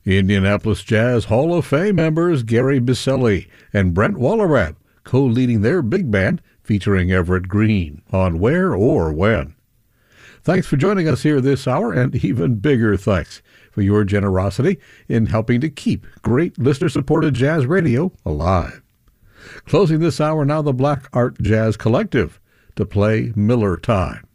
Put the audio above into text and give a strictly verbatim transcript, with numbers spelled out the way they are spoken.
Indianapolis Jazz Hall of Fame members Gary Biselli and Brent Wallerat co-leading their big band featuring Everett Green on Where or When. Thanks for joining us here this hour, and even bigger thanks for your generosity in helping to keep great listener-supported jazz radio alive. Closing this hour now, the Black Art Jazz Collective to play Miller Time.